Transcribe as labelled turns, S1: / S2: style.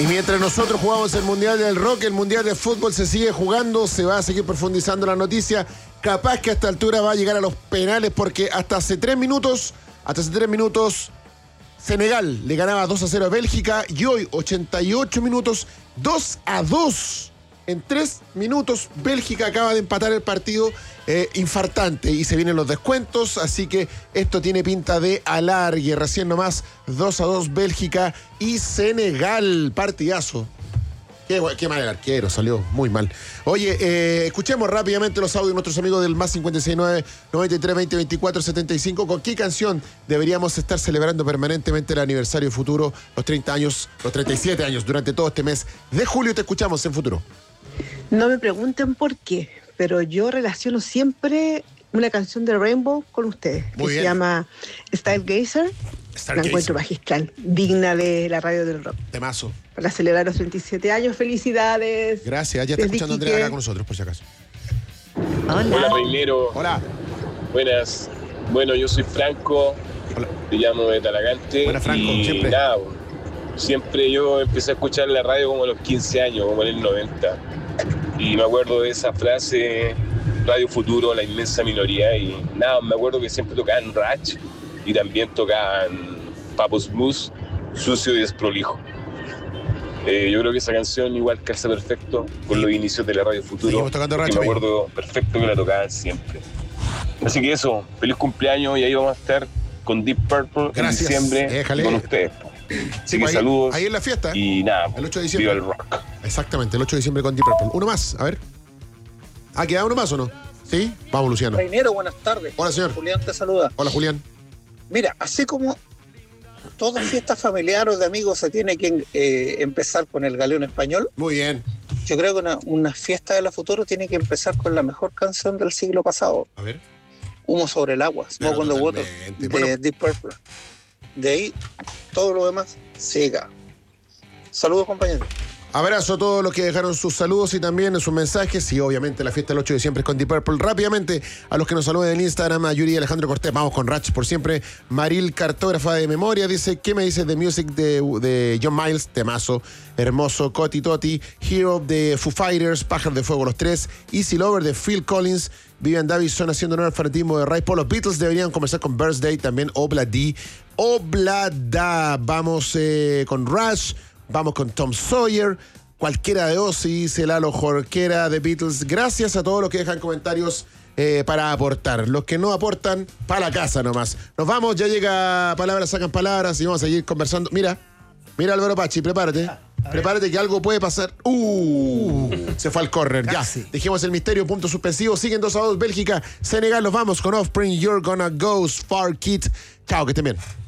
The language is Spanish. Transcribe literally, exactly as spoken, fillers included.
S1: Y mientras nosotros jugamos el Mundial del Rock, el Mundial de Fútbol se sigue jugando, se va a seguir profundizando la noticia. Capaz que a esta altura va a llegar a los penales porque hasta hace tres minutos, hasta hace tres minutos, Senegal le ganaba dos a cero a Bélgica y hoy, ochenta y ocho minutos, dos a dos. En tres minutos, Bélgica acaba de empatar el partido eh, infartante y se vienen los descuentos, así que esto tiene pinta de alargue. Recién nomás, dos a dos Bélgica y Senegal. Partidazo. Qué, qué mal el arquero, salió muy mal. Oye, eh, escuchemos rápidamente los audios de nuestros amigos del más cincuenta y seis nueve, noventa y tres, veinte, veinticuatro, setenta y cinco. ¿Con qué canción deberíamos estar celebrando permanentemente el aniversario futuro, los treinta años, los treinta y siete años durante todo este mes de julio? Te escuchamos en Futuro.
S2: No me pregunten por qué, pero yo relaciono siempre una canción de Rainbow con ustedes,
S1: Muy
S2: que
S1: bien.
S2: se llama Stargazer. La encuentro magistral, digna de la radio del rock.
S1: Temazo.
S2: Para celebrar los treinta y siete años, felicidades.
S1: Gracias, ya está
S2: Desde
S1: escuchando
S2: Iquique.
S1: Andrea acá con nosotros, por si acaso.
S3: Hola.
S4: Hola, Reinero.
S1: Hola.
S4: Buenas. Bueno, yo soy Franco.
S1: Hola.
S4: Te llamo de Talagante.
S1: Buena, Franco,
S4: y
S1: siempre.
S4: nada, siempre yo empecé a escuchar la radio como a los quince años, como en el noventa. Y me acuerdo de esa frase, Radio Futuro, la inmensa minoría. Y nada, me acuerdo que siempre tocaban Ratch y también tocaban Papos Blues, Sucio y Desprolijo. Eh, yo creo que esa canción igual calza perfecto con los inicios de la Radio Futuro.
S1: Seguimos tocando Ratch,
S4: y me
S1: amigo.
S4: acuerdo perfecto que la tocaban siempre. Así que eso, feliz cumpleaños y ahí vamos a estar con Deep Purple
S1: Gracias.
S4: en diciembre
S1: Déjale.
S4: con ustedes. Así que
S1: ahí,
S4: saludos
S1: ahí en la fiesta.
S4: y nada,
S1: El ocho de diciembre.
S4: viva el rock.
S1: Exactamente, el ocho de diciembre con Deep Purple. Uno más, a ver. Ah, ¿queda uno más o no? ¿Sí? Vamos, Luciano.
S5: Reinero, buenas tardes.
S1: Hola, señor.
S5: Julián te saluda.
S1: Hola, Julián.
S5: Mira, así como toda fiesta familiar o de amigos se tiene que eh, empezar con el galeón español,
S1: Muy bien.
S5: yo creo que una, una fiesta de la futuro tiene que empezar con la mejor canción del siglo pasado,
S1: A ver.
S5: Humo sobre el agua, Smoke
S1: Pero
S5: on the Water,
S1: totalmente.
S5: de
S1: Bueno.
S5: Deep Purple. De ahí, todo lo demás siga. Saludos, compañeros.
S1: Abrazo a todos los que dejaron sus saludos y también sus mensajes. Y obviamente la fiesta del ocho de diciembre es con Deep Purple. Rápidamente, a los que nos saluden en Instagram, a Yuri y Alejandro Cortés, vamos con Ratch por siempre. Maril, cartógrafa de memoria, dice: ¿qué me dices de Music de, de John Miles? Temazo, hermoso. Coti Toti, Hero de Foo Fighters, Pájaro de Fuego los tres, Easy Lover de Phil Collins, Vivian Davison haciendo honor al fanatismo de Ray Paul. Los Beatles deberían conversar con Birthday, también Obladi. Oblada, vamos eh, con Rush. Vamos con Tom Sawyer, cualquiera de Ozzy, dice Lalo Jorquera de Beatles. Gracias a todos los que dejan comentarios eh, para aportar. Los que no aportan, para la casa nomás. Nos vamos, ya llega Palabras Sacan Palabras y vamos a seguir conversando. Mira, mira Álvaro Pachi, prepárate. Prepárate que algo puede pasar. Uh, se fue al córner, ya. Dejemos el misterio, punto suspensivo. Siguen dos a dos Bélgica, Senegal. Nos vamos con Offspring, You're Gonna Go, Far Kid. Chao, que estén bien.